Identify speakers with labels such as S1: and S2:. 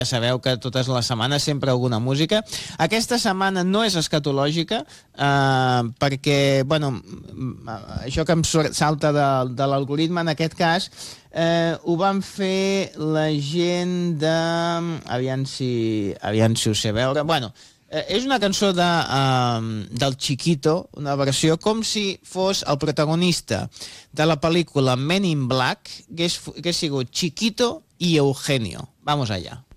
S1: Ja sabeu que totes les setmanes sempre alguna música. Aquesta setmana no és escatològica perquè, bueno, això que em salta de l'algoritme en aquest cas, ho van fer la gent de... Aviam si ho sé veure. Bueno, és una cançó del Chiquito, una versió com si fos el protagonista de la pel·lícula Men in Black, que hagués sigut Chiquito i Eugenio. Vamos allá.